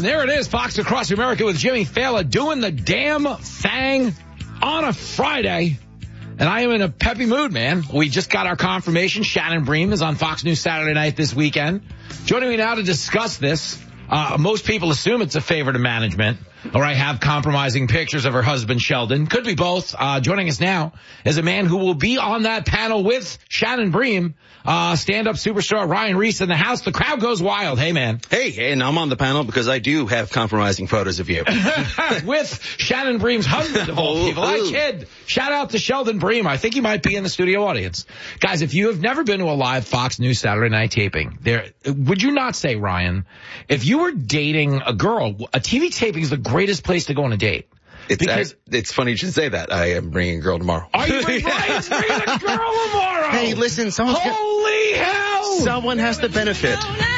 There it is, Fox Across America with Jimmy Fallon doing the damn thing on a Friday. And I am in a peppy mood, man. We just got our confirmation. Shannon Bream is on Fox News Saturday night this weekend. Joining me now to discuss this. Most people assume it's a favor to management, or I have compromising pictures of her husband, Sheldon. Could be both. Joining us now is a man who will be on that panel with Shannon Bream, stand-up superstar Ryan Reese in the house. The crowd goes wild. Hey, man. Hey, and I'm on the panel because I do have compromising photos of you. With Shannon Bream's husband, of all people. I kid. Shout out to Sheldon Bream. I think he might be in the studio audience. Guys, if you have never been to a live Fox News Saturday night taping, would you not say, Ryan, if you were dating a girl, a TV taping is the greatest place to go on a date? It's funny you should say that. I am bringing a girl tomorrow. Are you Ryan's bringing a girl tomorrow? Hey, listen, holy hell! Someone has to benefit.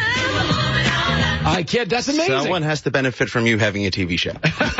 I kid, that's amazing. Someone has to benefit from you having a TV show.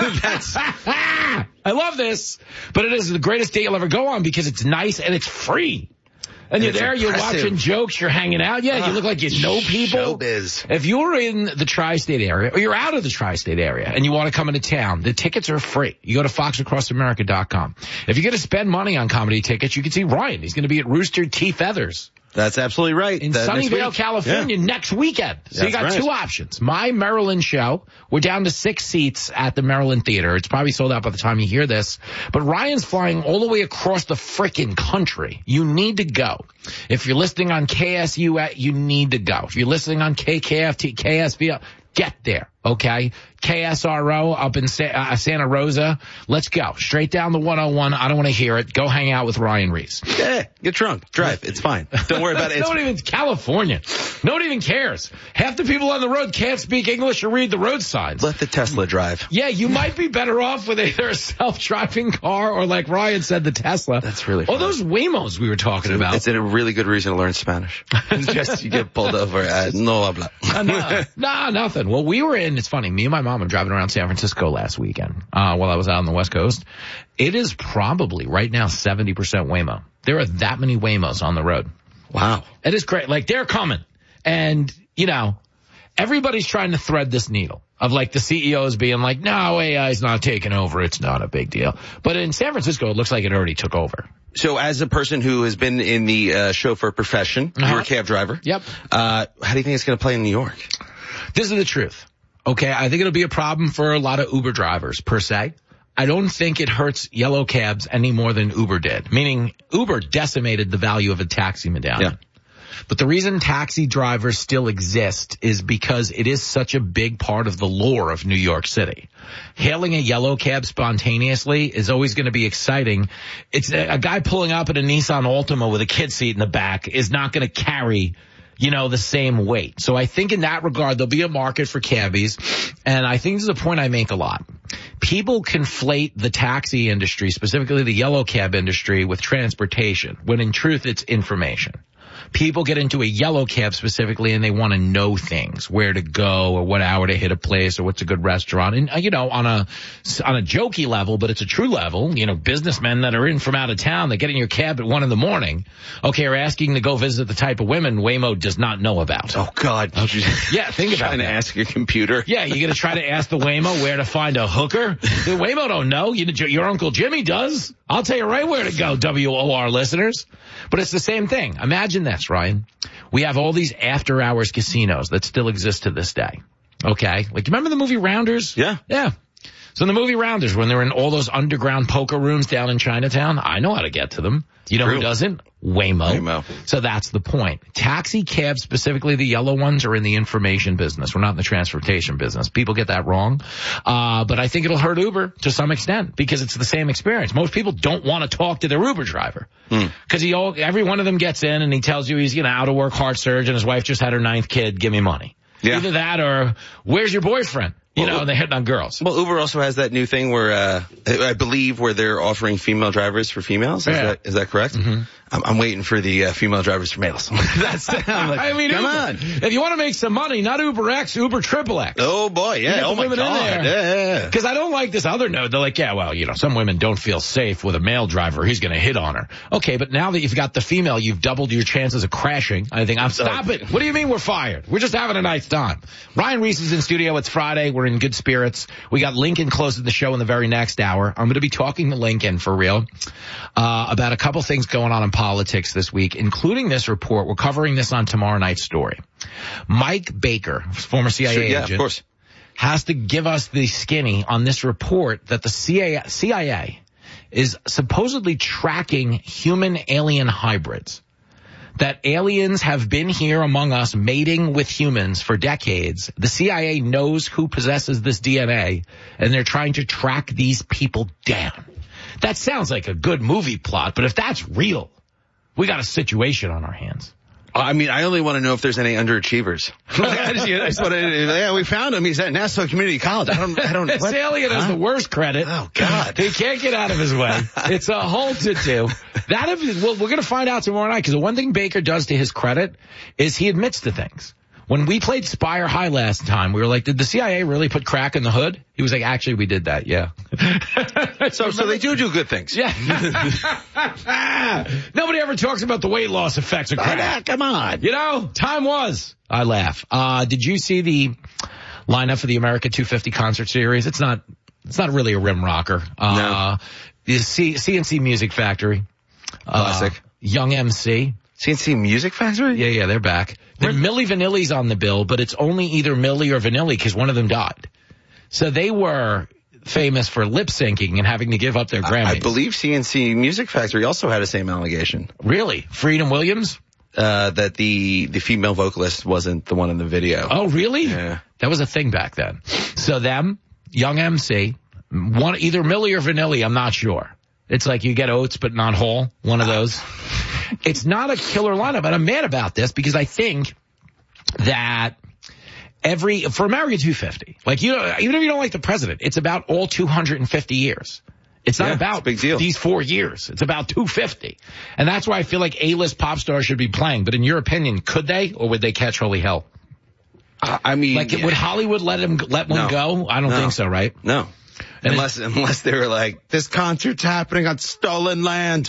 I love this, but it is the greatest date you'll ever go on because it's nice and it's free. And you're there, you're watching jokes, you're hanging out. Yeah, you look like you know people. Showbiz. If you're in the tri-state area, or you're out of the tri-state area, and you want to come into town, the tickets are free. You go to foxacrossamerica.com. If you're going to spend money on comedy tickets, you can see Ryan. He's going to be at Rooster T. Feathers. That's absolutely right. In Sunnyvale, California, next weekend. So you got two options. My Maryland show, we're down to 6 seats at the Maryland Theater. It's probably sold out by the time you hear this. But Ryan's flying all the way across the frickin' country. You need to go. If you're listening on KSU, you need to go. If you're listening on KKFT, KSVL, get there, okay? KSRO up in Santa Rosa. Let's go. Straight down the 101. I don't want to hear it. Go hang out with Ryan Reese. Yeah, get drunk. Drive. It's fine. Don't worry about it. It's California. No one even cares. Half the people on the road can't speak English or read the road signs. Let the Tesla drive. Yeah, you might be better off with either a self-driving car or, like Ryan said, the Tesla. That's really funny. Or those Waymos we were talking about. It's a really good reason to learn Spanish. Just you get pulled over. No habla. No, nothing. Well, it's funny, me and my mom were driving around San Francisco last weekend while I was out on the West Coast. It is probably right now 70% Waymo. There are that many Waymos on the road. Wow. It is great. Like, they're coming. And, everybody's trying to thread this needle of, like, the CEOs being like, no, AI's not taking over. It's not a big deal. But in San Francisco, it looks like it already took over. So as a person who has been in the chauffeur profession, you're a cab driver. Yep. How do you think it's going to play in New York? This is the truth. Okay, I think it'll be a problem for a lot of Uber drivers, per se. I don't think it hurts yellow cabs any more than Uber did, meaning Uber decimated the value of a taxi medallion. Yeah. But the reason taxi drivers still exist is because it is such a big part of the lore of New York City. Hailing a yellow cab spontaneously is always going to be exciting. It's a guy pulling up in a Nissan Altima with a kid seat in the back is not going to carry the same weight. So I think in that regard, there'll be a market for cabbies. And I think this is a point I make a lot. People conflate the taxi industry, specifically the yellow cab industry, with transportation, when in truth it's information. People get into a yellow cab specifically and they want to know things, where to go or what hour to hit a place or what's a good restaurant. And, on a jokey level, but it's a true level, businessmen that are in from out of town that get in your cab at 1 a.m, okay, are asking to go visit the type of women Waymo does not know about. Oh, God. Yeah, think about it. Trying to ask your computer. Yeah, you're going to try to ask the Waymo where to find a hooker? The Waymo don't know. Your Uncle Jimmy does. I'll tell you right where to go, WOR listeners. But it's the same thing. Imagine this, Ryan. We have all these after-hours casinos that still exist to this day. Okay? Like, remember the movie Rounders? Yeah. Yeah. So in the movie Rounders, when they're in all those underground poker rooms down in Chinatown, I know how to get to them. You know who doesn't? Waymo. So that's the point. Taxi cabs, specifically the yellow ones, are in the information business. We're not in the transportation business. People get that wrong. But I think it'll hurt Uber to some extent because it's the same experience. Most people don't want to talk to their Uber driver because every one of them gets in and he tells you he's, out of work heart surgeon. His wife just had her 9th kid. Give me money. Yeah. Either that or where's your boyfriend? They're hitting on girls. Well, Uber also has that new thing where, I believe where they're offering female drivers for females. Is that correct? Mm-hmm. I'm waiting for the female drivers for males. That's. I'm like, I mean, come Uber, on. if you want to make some money, not Uber X, Uber Triple X. Oh boy, yeah. Oh my God. Yeah. Because I don't like this other note. They're like, yeah, well, some women don't feel safe with a male driver. He's going to hit on her. Okay, but now that you've got the female, you've doubled your chances of crashing. I think stop it. What do you mean we're fired? We're just having a nice time. Ryan Reese is in studio. It's Friday. We're in good spirits. We got Lincoln closing the show in the very next hour. I'm going to be talking to Lincoln for real about a couple things going on in politics this week, including this report. We're covering this on tomorrow night's story. Mike Baker, former CIA agent, of course, has to give us the skinny on this report that the CIA is supposedly tracking human alien hybrids. That aliens have been here among us mating with humans for decades. The CIA knows who possesses this DNA, and they're trying to track these people down. That sounds like a good movie plot, but if that's real, we got a situation on our hands. I mean, I only want to know if there's any underachievers. I just want to, yeah, we found him. He's at Nassau Community College. I don't. This alien has the worst credit. Oh God, he can't get out of his way. It's a whole to-do. Well, we're going to find out tomorrow night because the one thing Baker does to his credit is he admits to things. When we played Spire High last time, we were like, did the CIA really put crack in the hood? He was like, actually, we did that, yeah. So they do good things. Yeah. Nobody ever talks about the weight loss effects of crack. Come on. Time was. I laugh. Did you see the lineup for the America 250 concert series? It's not really a rim rocker. No. The CNC Music Factory. Classic. Young MC. CNC Music Factory? Yeah, they're back. Milli Vanilli's on the bill, but it's only either Milli or Vanilli because one of them died. So they were famous for lip syncing and having to give up their Grammys. I believe CNC Music Factory also had the same allegation. Really? Freedom Williams? That the female vocalist wasn't the one in the video. Oh, really? Yeah. That was a thing back then. So them, Young MC, either Milli or Vanilli, I'm not sure. It's like you get oats but not whole, one of those. It's not a killer lineup, and I'm mad about this because I think that for America 250, like even if you don't like the president, it's about all 250 years. It's not about big deal. These 4 years. It's about 250. And that's why I feel like A-list pop stars should be playing. But in your opinion, could they or would they catch holy hell? I mean, would Hollywood let one go? I don't think so, right? No. Unless they were like, this concert's happening on stolen land.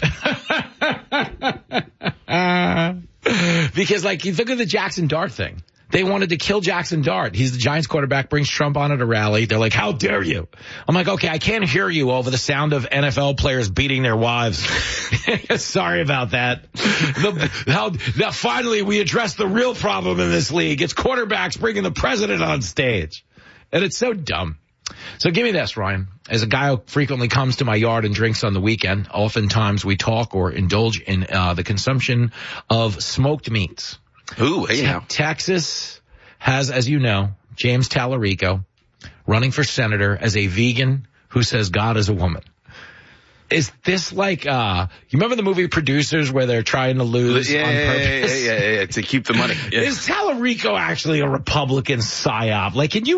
Because you look at the Jackson Dart thing. They wanted to kill Jackson Dart. He's the Giants quarterback, brings Trump on at a rally. They're like, how dare you? I'm like, okay, I can't hear you over the sound of NFL players beating their wives. Sorry about that. Finally, we addressed the real problem in this league. It's quarterbacks bringing the president on stage. And it's so dumb. So give me this, Ryan. As a guy who frequently comes to my yard and drinks on the weekend, oftentimes we talk or indulge in the consumption of smoked meats. Ooh, hey now. Texas has, as you know, James Tallarico running for senator as a vegan who says God is a woman. Is this like, you remember the movie Producers where they're trying to lose on purpose? Yeah, to keep the money. Yeah. Is Tallarico actually a Republican psyop?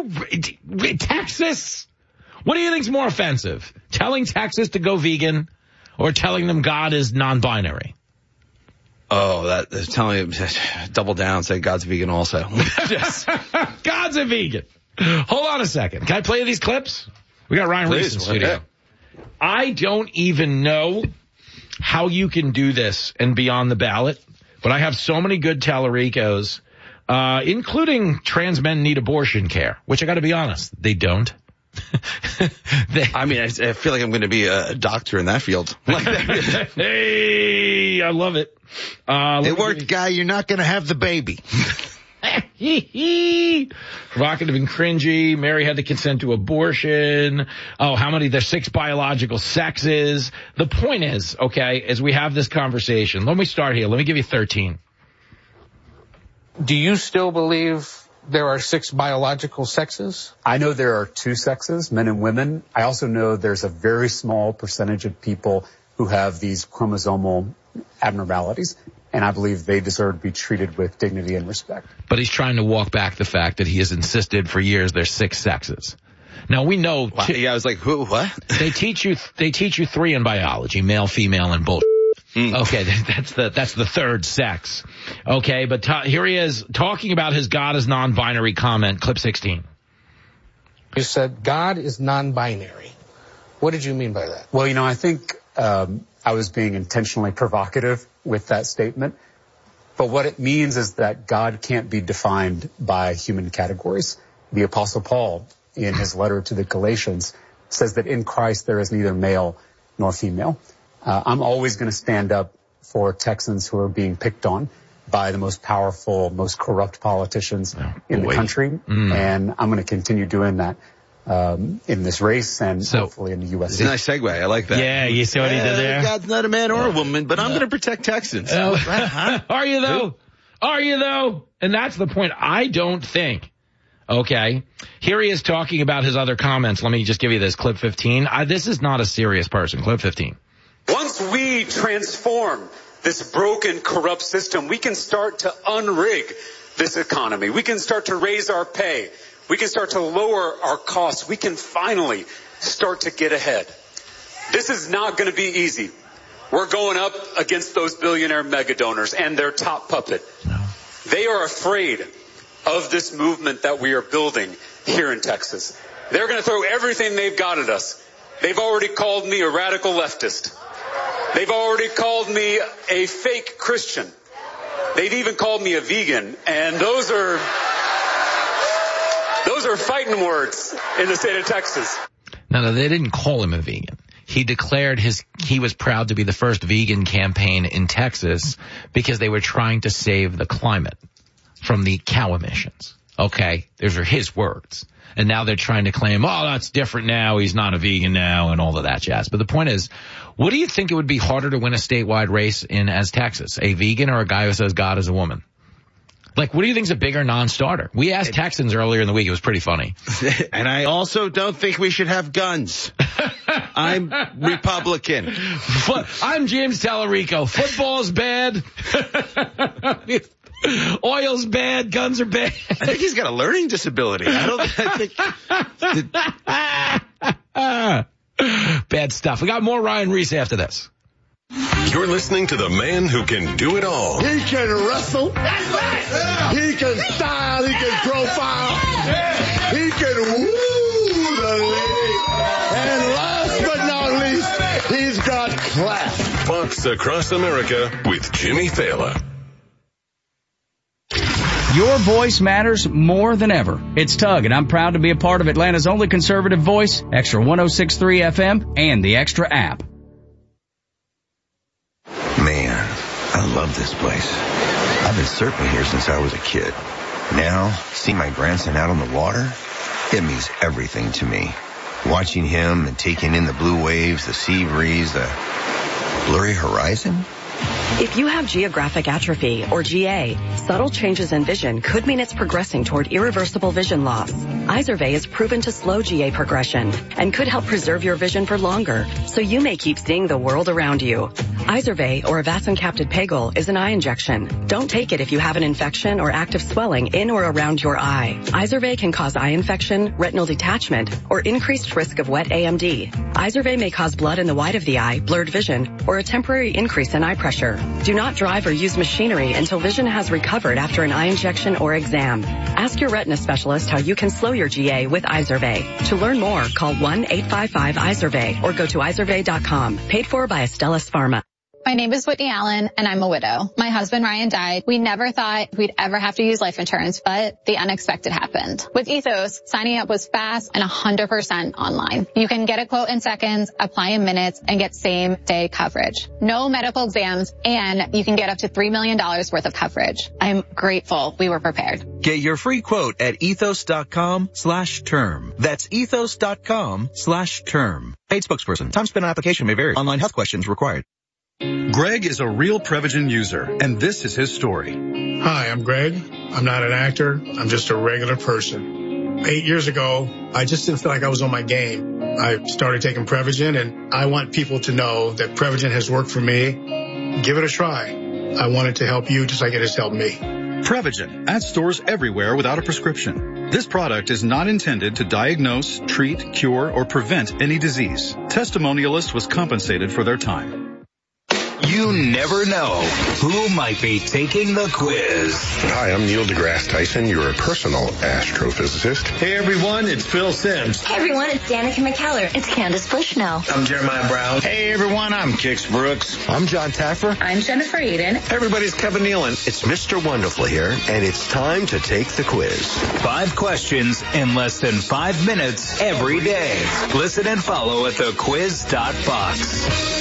Texas? What do you think's more offensive? Telling Texas to go vegan or telling them God is non-binary? Oh, that's telling him, double down, say God's vegan also. God's a vegan. Hold on a second. Can I play these clips? We got Ryan Reese in the studio. Okay. I don't even know how you can do this and be on the ballot, but I have so many good Tallaricos, including trans men need abortion care, which I got to be honest, they don't. I feel like I'm going to be a doctor in that field. Hey, I love it. It worked, guy. You're not going to have the baby. Provocative and cringy. Mary had to consent to abortion. Oh, how many? There's 6 biological sexes. The point is, okay, as we have this conversation, let me start here. Let me give you 13. Do you still believe there are 6 biological sexes? I know there are 2 sexes, men and women. I also know there's a very small percentage of people who have these chromosomal abnormalities, and I believe they deserve to be treated with dignity and respect. But he's trying to walk back the fact that he has insisted for years there's 6 sexes. Now we know. I was like, who? What? They teach you 3 in biology: male, female, and bullshit. Okay, that's the third sex. Okay, but here he is talking about his God is non-binary comment, clip 16. You said God is non-binary. What did you mean by that? Well, I think I was being intentionally provocative with that statement. But what it means is that God can't be defined by human categories. The Apostle Paul, in his letter to the Galatians, says that in Christ there is neither male nor female. I'm always going to stand up for Texans who are being picked on by the most powerful, most corrupt politicians in the country. And I'm going to continue doing that in this race and hopefully in the U.S. It's a nice segue. I like that. Yeah, you see what he did there? God's not a man or a woman, but I'm going to protect Texans. Are you, though? Are you, though? And that's the point. I don't think. Okay. Here he is talking about his other comments. Let me just give you this. Clip 15. This is not a serious person. Clip 15. Once we transform this broken, corrupt system, we can start to unrig this economy. We can start to raise our pay. We can start to lower our costs. We can finally start to get ahead. This is not going to be easy. We're going up against those billionaire mega donors and their top puppet. They are afraid of this movement that we are building here in Texas. They're going to throw everything they've got at us. They've already called me a radical leftist. They've already called me a fake Christian. They've even called me a vegan. And those are fighting words in the state of Texas. No, they didn't call him a vegan. He declared he was proud to be the first vegan campaign in Texas because they were trying to save the climate from the cow emissions. Okay, those are his words. And now they're trying to claim, that's different now. He's not a vegan now and all of that jazz. But the point is, what do you think it would be harder to win a statewide race in as Texas? A vegan or a guy who says God is a woman? Like, what do you think is a bigger non-starter? We asked Texans earlier in the week. It was pretty funny. And I also don't think we should have guns. I'm Republican. I'm James Tallarico. Football's bad. Oil's bad. Guns are bad. I think he's got a learning disability. Bad stuff. We got more Ryan Reese after this. You're listening to the man who can do it all. He can wrestle. He can style. He can profile. He can woo the lady. And last but not least, he's got class. Fox Across America with Jimmy Fallon. Your voice matters more than ever. It's Tug, and I'm proud to be a part of Atlanta's only conservative voice, Extra 106.3 FM, and the Extra app. Man, I love this place. I've been surfing here since I was a kid. Now, seeing my grandson out on the water, it means everything to me. Watching him and taking in the blue waves, the sea breeze, the blurry horizon. If you have geographic atrophy, or GA, subtle changes in vision could mean it's progressing toward irreversible vision loss. Izervay is proven to slow GA progression and could help preserve your vision for longer, so you may keep seeing the world around you. Izervay, or avacincaptad pegol, is an eye injection. Don't take it if you have an infection or active swelling in or around your eye. Izervay can cause eye infection, retinal detachment, or increased risk of wet AMD. Izervay may cause blood in the white of the eye, blurred vision, or a temporary increase in eye pressure. Do not drive or use machinery until vision has recovered after an eye injection or exam. Ask your retina specialist how you can slow your GA with Izervay. To learn more, call 1-855-IZERVAY or go to izervay.com. Paid for by Astellas Pharma. My name is Whitney Allen, and I'm a widow. My husband, Ryan, died. We never thought we'd ever have to use life insurance, but the unexpected happened. With Ethos, signing up was fast and 100% online. You can get a quote in seconds, apply in minutes, and get same-day coverage. No medical exams, and you can get up to $3 million worth of coverage. I'm grateful we were prepared. Get your free quote at ethos.com/term. That's ethos.com/term. Paid spokesperson. Time spent on application may vary. Online health questions required. Greg is a real Prevagen user, and this is his story. Hi, I'm Greg. I'm not an actor. I'm just a regular person. 8 years ago, I just didn't feel like I was on my game. I started taking Prevagen, and I want people to know that Prevagen has worked for me. Give it a try. I want it to help you just like it has helped me. Prevagen, at stores everywhere without a prescription. This product is not intended to diagnose, treat, cure, or prevent any disease. Testimonialist was compensated for their time. You never know who might be taking the quiz. Hi, I'm Neil deGrasse Tyson, your personal astrophysicist. Hey everyone, it's Phil Simms. Hey everyone, it's Danica McKellar. It's Candace Bushnell. I'm Jeremiah Brown. Hey everyone, I'm Kix Brooks. I'm John Taffer. I'm Jennifer Eden. Hey everybody, it's Kevin Nealon. It's Mr. Wonderful here, and it's time to take the quiz. 5 questions in less than 5 minutes every day. Listen and follow at thequiz.fox.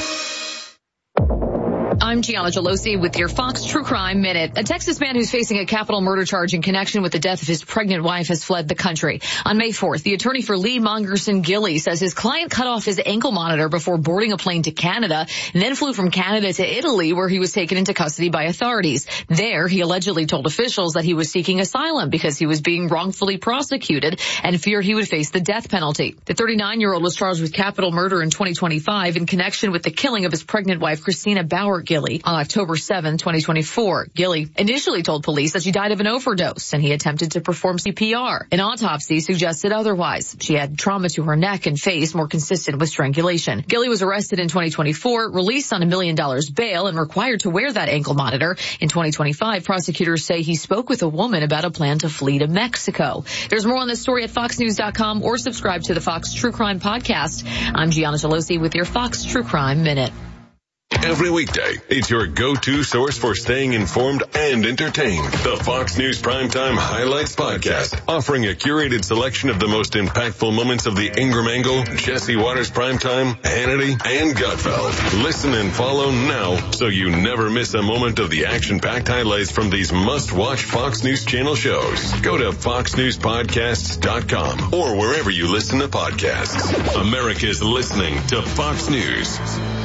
I'm Gianna Gelosi with your Fox True Crime Minute. A Texas man who's facing a capital murder charge in connection with the death of his pregnant wife has fled the country. On May 4th, the attorney for Lee Mongerson Gilley says his client cut off his ankle monitor before boarding a plane to Canada and then flew from Canada to Italy, where he was taken into custody by authorities. There, he allegedly told officials that he was seeking asylum because he was being wrongfully prosecuted and feared he would face the death penalty. The 39-year-old was charged with capital murder in 2025 in connection with the killing of his pregnant wife, Christina Bauer Gilley. On October 7, 2024, Gilley initially told police that she died of an overdose and he attempted to perform CPR. An autopsy suggested otherwise. She had trauma to her neck and face more consistent with strangulation. Gilley was arrested in 2024, released on $1 million bail, and required to wear that ankle monitor. In 2025, prosecutors say he spoke with a woman about a plan to flee to Mexico. There's more on this story at foxnews.com or subscribe to the Fox True Crime podcast. I'm Gianna Gelosi with your Fox True Crime Minute. Every weekday, it's your go-to source for staying informed and entertained. The Fox News Primetime Highlights Podcast, offering a curated selection of the most impactful moments of the Ingram Angle, Jesse Waters Primetime, Hannity, and Gutfeld. Listen and follow now so you never miss a moment of the action-packed highlights from these must-watch Fox News Channel shows. Go to foxnewspodcasts.com or wherever you listen to podcasts. America's listening to Fox News.